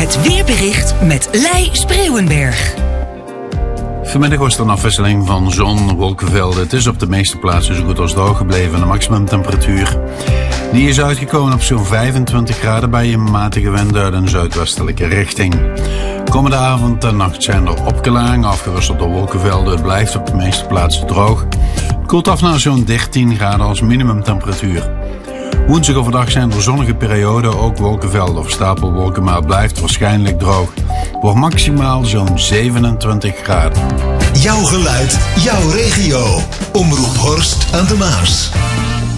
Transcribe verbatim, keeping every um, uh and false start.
Het weerbericht met Lei Spreeuwenberg. Vanmiddag was er een afwisseling van zon, wolkenvelden. Het is op de meeste plaatsen zo goed als droog gebleven. De maximumtemperatuur die is uitgekomen op zo'n vijfentwintig graden bij een matige wind uit een zuidwestelijke richting. Komende avond en nacht zijn er opklaringen, afgewisseld door wolkenvelden. Het blijft op de meeste plaatsen droog. Het koelt af naar zo'n dertien graden als minimumtemperatuur. Woensdag overdag zijn er zonnige perioden, ook wolkenvelden of stapelwolken, maar het blijft waarschijnlijk droog. Wordt maximaal zo'n zevenentwintig graden. Jouw geluid, jouw regio. Omroep Horst aan de Maas.